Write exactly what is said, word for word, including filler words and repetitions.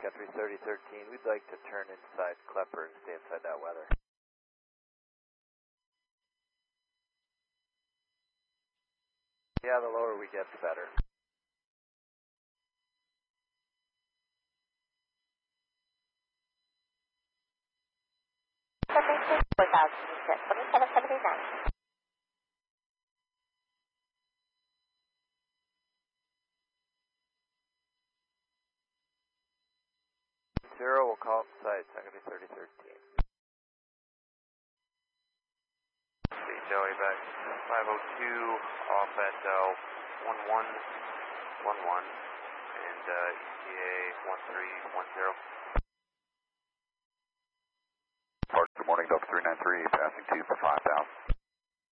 Country thirty thirteen, we'd like to turn inside Klepper and stay inside that weather. Yeah, the lower we get, the better. four thousand six, twenty-seven seventy-nine. Zero, we'll call up site, Country thirty thirteen. Joey back five oh two off at uh, one one one one and uh, E T A one three one zero. Good morning, Delta three nine three, passing two for five thousand.